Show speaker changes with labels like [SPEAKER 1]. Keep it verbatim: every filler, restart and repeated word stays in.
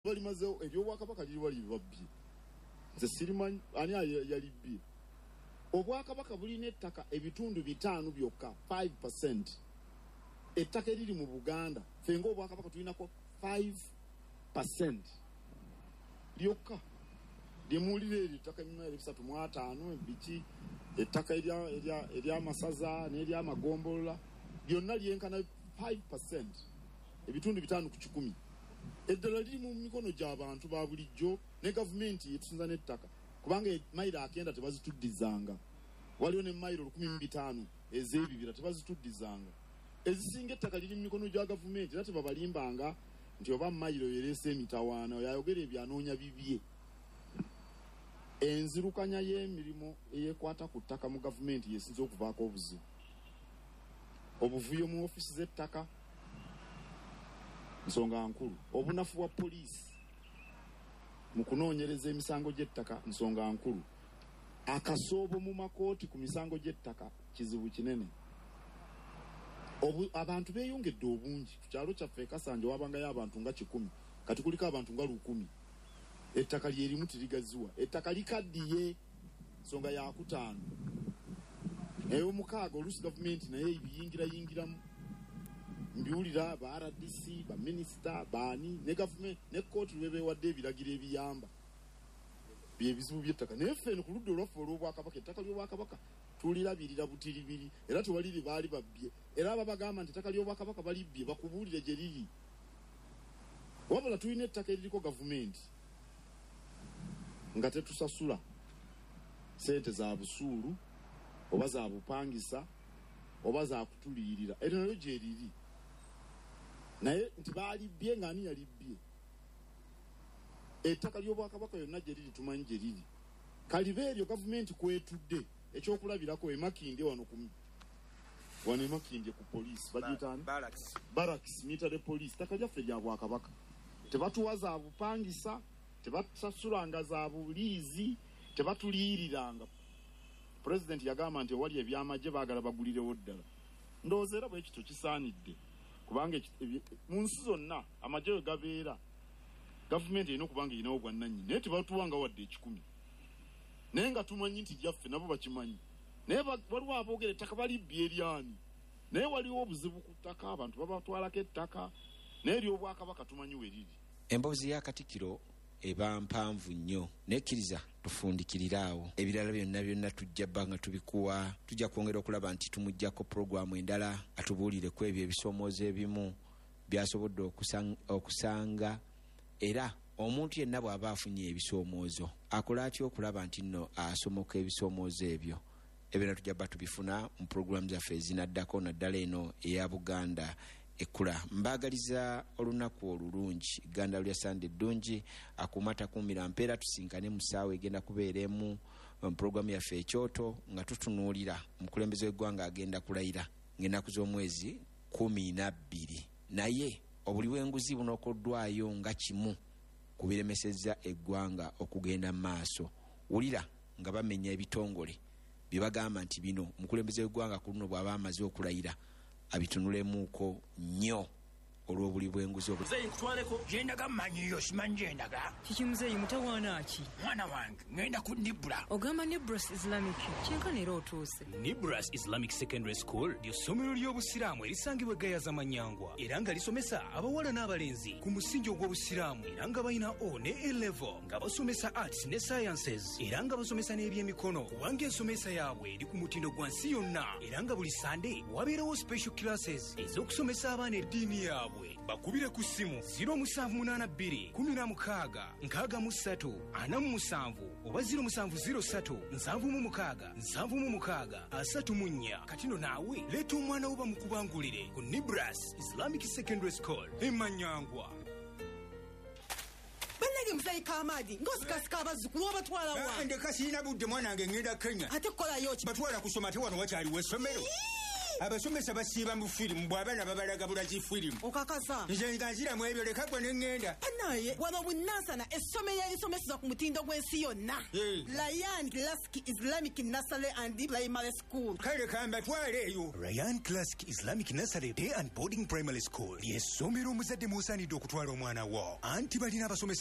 [SPEAKER 1] bali mazeo ebyo Bwakabaka liri wali babbi nze sirimanyi ani yali bbi Obwakabaka bulina ettaka ebitundu bitaano byokka five percent ettaka eriri mu Buganda fenga Obwakabaka tulinako five percent lyokka lyemulire ettaka nnyo ebisatu mu ataano ebiki ettaka erya erya erya masaza n'erya amagombolola byonna lyenkana five percent ebitundu bitaano ku kikumi eddala liri mu mikono gy'abantu ba bulijjo ne gavumenti yetusinza n'ettaka kubanga mayiro akenda tebazituddizanga waliwo ne mayiro lukumi mu bitaano ez'ebibira tebazituddizanga ezisinga ettaka liri mu mikono gya gavumenti era tebabalimbanga nti oba mayiro yereese emitawaana yayogera ebyanoonya bibye enzirukanya y'emirimu eyekwata ku ttaka mu gavumenti yesinza okuvaako obuzibu obuvuyo mu ofisi z'ettaka nsonga nkulu obunafu wa poliisi mu kunoonyereza emisango gy'ettaka nsonga nkulu akasoobo mu makooti ku misango gy'ettaka kizibu kinene Obu, abantu beeyongedde obungi ku kyalo kyaffe Kasanje wabangayo abantu nga kikumi kati kuliko abantu nga lukumi ettaka lyerimu tirigaziwa ettaka likaddiye nsonga yakutaano ey'omukaaga oluusi gavumenti naye ebiyingira yingiramu mbiwulira ba R D C ba minisita baani ne gavumenti ne kkooti lwebeewadde ebiragiro ebiyamba byebizibu by'ettaka naye ffeno ku ludda olwaffe olw'Obwakabaka ettaka ly'Obwakabaka tulirabirira butiribiri era tewaliri baali babbye era ababagamba nti ettaka ly'Obwakabaka balibbye bakubuulire gye liri wabula tulina ettaka eririko gavumenti nga tetusasula sente za busuulu oba za bupangisa oba za kutuliyirira era nalyo gye liri naye nti baalibbye ng'ani yalibbye ettaka ly'Obwakabaka yonna gye liri tumanyi gye liri kalibe eryo gavumenti kwetudde ekyokulabirako emakinde wano ku wano emakinde ku poliisi bagiyitaani barracks military police ttaka lyaffe lya Bwakabaka tebatuwa za bupangisa tebasasulanga za buliizi tebatuliyiriranga President yagamba nti wali ebyamagye baagala bagulirewo ddala ndowooza era bwe kityo kisaanidde kubanga mu nsi zonna amagye we gabeera gavumenti erina okubanga erinawo bwannannyini naye tebatuwanga wadde ekikumi naye nga tumanyi nti lyaffe nabo bakimanyi naye waliwo aboogera ettaka balibbye eryani naye waliwo obuzibu ku ttaka abantu babatwalako ettaka naye ery'Obwakabaka tumanyi we riri
[SPEAKER 2] emboozi ya Katikkiro eba mpanvu nnyo nekkiriza tufundikirirawo ebirala byonna byonna tujja bbanga tubikuwa tujja kwongera okulaba nti tumujjako puroguramu endala atubuulire ku ebyo ebisoomoozo ebimu byasobodde okusanga, okusanga era omuntu yenna bw'aba afunye ebisoomoozo akola atya okulaba nti nno asomoka ebisoomoozo ebyo ebyo tujja bba tubifuna mu puroguramu zaffe ezinaddako naddala eno eya Buganda ekula mbagaliza olunaku olulungi Ganda lya Sande ddungi akumata kumira mpeera tusinkane mu ssaawa egenda kubeeremu mu puroguramu yaffe ekyoto nga tutunuulira omukulembeze w'eggwanga agenda kulayira ng'ennaku z'omwezi kumi na bbiri naye obuli bw'enguzi bunookoddwayo nga kimu ku biremesezza eggwanga okugenda mu maaso wulira nga bamenya ebitongole bye bagamba nti bino omukulembeze w'eggwanga ku luno bw'aba amaze okulayira abitunulemuuko nnyo olw'obuli bw'enguzi
[SPEAKER 3] muzeeyi nkutwaleko gyendaga mmanyiyo simanyi gyendaga
[SPEAKER 4] kiki muzeeyi mutawaana ki
[SPEAKER 3] mwana wange ngenda ku Nibra
[SPEAKER 4] ogamba Nibras Islamic kyenkana era otuuse
[SPEAKER 5] Nibras Islamic Secondary School ly'essomero ly'obusiraamu erisangibwa Gayaza Manyangwa era nga lisomesa abawala n'abalenzi ku musingi ogw'obusiraamu era nga balina O ne A level nga basomesa arts ne sciences era nga basomesa n'ebyemikono kubanga ensomesa yaabwe eri ku mutindo gwa nsi yonna era nga buli Sunday wabeerawo special classes ez'okusomesa abaana eddiini yaabwe bakubire ku simu zero seven eight two kumi na mukaaga nkaaga mu ssatu ana mu musanvu oba zero seven zero three nsanvu mu mukaaga nsanvu mu mukaaga asatu mu nnya katino naawe leeta omwana wo bamukubangulire ku Nibras Islamic Secondary School Emanyangwa.
[SPEAKER 6] Bannage musayi Kamadi ngosikasika abazzukulu obatwala wa
[SPEAKER 3] ndeka sirina budde mwana wange ngenda Kenya
[SPEAKER 6] ate kolayo ki
[SPEAKER 3] batwala kusoma te wano wakyaliwo essomero
[SPEAKER 7] abasomesa basiiba mu firimu bw'abaana babalaga bulaki firimu
[SPEAKER 6] okakasa
[SPEAKER 7] nze nga nziramu ebyo leka gwe ne ŋŋenda
[SPEAKER 6] naye wano bunansana essomero erisomeseza ku mutindo gw'ensi yonna Ryan Classic Islamic Nursery and Primary School
[SPEAKER 7] kale kambatwale eyo
[SPEAKER 5] Ryan Classic Islamic Nursery Day and Boarding Primary School ly'essomero omuzadde mw'osaanidde okutwala omwana wo anti balina abasomesa